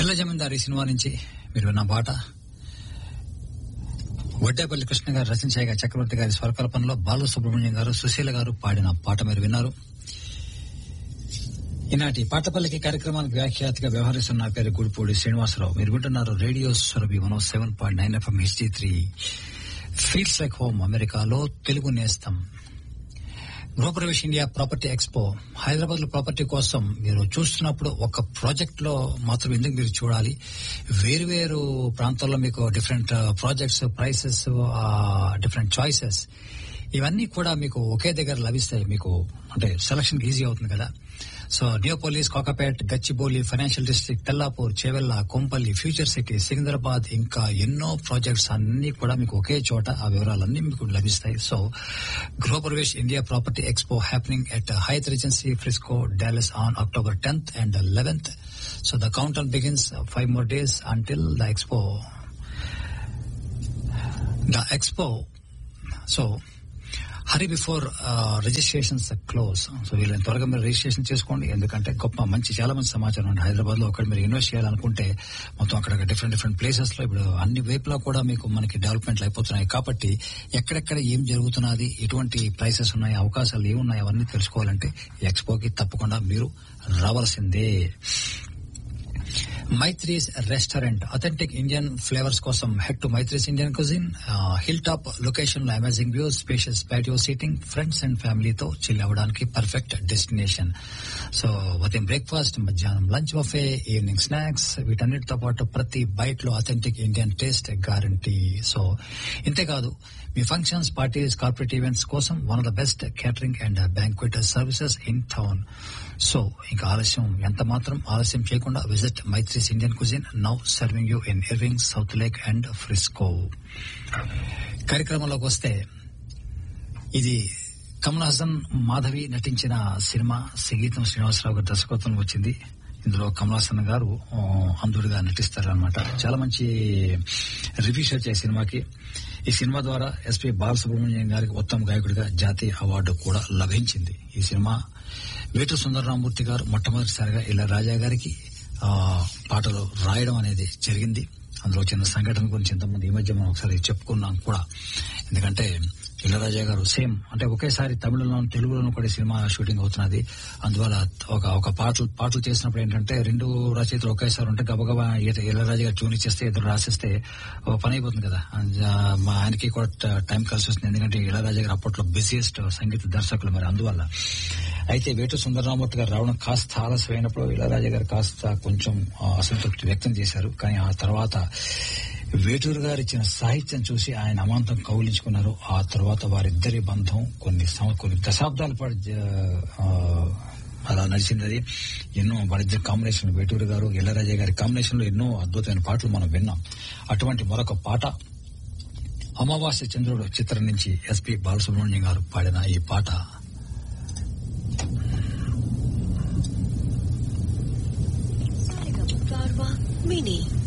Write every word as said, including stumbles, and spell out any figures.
తెల్ల జమీందారి సినిమా నుంచి మీరు విన్న పాట వడ్డేపల్లి కృష్ణ గారు రచించాయిగా చక్రవర్తి గారి స్వరకల్పనలో బాలసుబ్రహ్మణ్యం గారు సుశీల గారు పాడిన పాట మీరు విన్నారు. ఈనాటి పాటపల్లికి కార్యక్రమానికి వ్యాఖ్యాతగా వ్యవహరిస్తున్న నా పేరు గుడిపూడి శ్రీనివాసరావు. మీరు వింటున్నారు radio Surabhi one seven point nine FM HD three feels like home అమెరికాలో తెలుగు నేస్తం. Gruhapravesh India property expo Hyderabad లో ప్రాపర్టీ కోసం మీరు చూస్తున్నప్పుడు ఒక ప్రాజెక్ట్ లో మాత్రం ఎందుకు మీరు చూడాలి, వేరు వేరు ప్రాంతాల్లో మీకు different projects, prices, different choices ఇవన్నీ కూడా మీకు ఒకే దగ్గర లభిస్తాయి. మీకు అంటే సెలక్షన్ ఈజీ అవుతుంది కదా. So Neopolis, Kokapet, Gachibowli, financial district, Tellapur, Chevella, Kompally, future city, Secunderabad ఇంకా ఎన్నో ప్రాజెక్ట్స్ అన్ని కూడా మీకు ఒకే చోట ఆ వివరాలన్నీ మీకు లభిస్తాయి. So Gruhapravesh India property expo happening at Hayath recency Frisco Dallas on October tenth and eleventh. So the counter begins five more days until the expo. The expo so hurry before registrations close. So వీళ్ళని త్వరగా మీరు registration చేసుకోండి, ఎందుకంటే గొప్ప మంచి చాలా మంచి సమాచారం ఉంది. హైదరాబాద్ లో అక్కడ మీరు ఇన్వెస్ట్ చేయాలనుకుంటే మొత్తం అక్కడ డిఫరెంట్ డిఫరెంట్ ప్లేసెస్ లో ఇప్పుడు అన్ని వైపులా కూడా మీకు మనకి డెవలప్మెంట్లు అయిపోతున్నాయి. కాబట్టి ఎక్కడెక్కడ ఏం జరుగుతున్నది, ఎటువంటి ప్రైసెస్ ఉన్నాయి, అవకాశాలు ఏమున్నాయి, అవన్నీ తెలుసుకోవాలంటే ఎక్స్పోకి తప్పకుండా మీరు రావాల్సిందే. Maitri's restaurant authentic Indian flavours కోసం head to Maitri's Indian cuisine. Hill top location లో amazing views, spacious patio seating, friends and ఫ్యామిలీతో చిల్ అవ్వడానికి పర్ఫెక్ట్ డెస్టినేషన్. సో ఉదయం బ్రేక్ఫాస్ట్, మధ్యాహ్నం లంచ్ బఫే, ఈవినింగ్ స్నాక్స్, వీటన్నిటితో పాటు ప్రతి బైట్ లో authentic Indian taste guarantee. So ఇంతేకాదు మీ ఫంక్షన్స్, పార్టీస్, కార్పొరేట్ ఈవెంట్స్ కోసం one of the best catering and banquet services in town. So ఇంకా ఆలస్యం ఎంత మాత్రం ఆలస్యం చేయకుండా visit Maitri's Indian cuisine, now serving you in Irving, south lake and Frisco. కార్యక్రమంలోకి వస్తే ఇది కమల్ హాసన్, మాధవి నటించిన సినిమా. సంగీతం శ్రీనివాసరావు గారి దర్శకత్వంలో వచ్చింది. ఇందులో కమల్ హాసన్ గారు అంధుడిగా నటిస్తారు అనమాట. చాలా మంచి రివ్యూస్ వచ్చాయి సినిమాకి. ఈ సినిమా ద్వారా ఎస్పీ బాలసుబ్రహ్మణ్యం గారికి ఉత్తమ గాయకుడిగా జాతీయ అవార్డు కూడా లభించింది. ఈ సినిమా వేటు సుందరరామూర్తి గారు మొట్టమొదటిసారిగా ఇళయరాజా గారికి ఆ పాటలు రాయడం అనేది జరిగింది. అందులో చిన్న సంఘటన గురించి ఇంతకుముందు ఈ మధ్య మనం ఒకసారి చెప్పుకున్నాం కూడా. ఎందుకంటే ఇళయరాజా గారు సేమ్ అంటే ఒకేసారి తమిళంలోను తెలుగులోను కూడా సినిమా షూటింగ్ అవుతున్నది. అందువల్ల ఒక ఒక పాటలు పాటలు చేసినప్పుడు ఏంటంటే రెండు రచయితలు ఒకేసారి ఉంటే గబగబా ఇళయరాజా గారు ట్యూన్ ఇచ్చేస్తే ఇద్దరు రాసేస్తే పని అయిపోతుంది కదా. మా ఆయనకి కూడా టైం కలిసి వస్తుంది, ఎందుకంటే ఇళయరాజా గారు అప్పట్లో బిజీయెస్ట్ సంగీత దర్శకులు మరి. అందువల్ల అయితే వేటు సుందరరామూర్తి గారు రావడం కాస్త ఆలస్యమైనప్పుడు ఇళయరాజా గారు కాస్త కొంచెం అసంతృప్తి వ్యక్తం చేశారు. కానీ ఆ తర్వాత వేటూరు గారు ఇచ్చిన సాహిత్యం చూసి ఆయన అమాంతం కౌలించుకున్నారు. ఆ తర్వాత వారిద్దరి బంధం కొన్ని కొన్ని దశాబ్దాల పాటు అలా నడిచింది. అది ఎన్నో వారిద్దరి కాంబినేషన్, వేటూరు గారు ఇళయరాజా గారి కాంబినేషన్ లో ఎన్నో అద్భుతమైన పాటలు మనం విన్నాం. అటువంటి మరొక పాట అమావాస్య చంద్రుడు చిత్రం నుంచి ఎస్పీ బాలసుబ్రహ్మణ్యం గారు పాడిన ఈ పాట. మినీ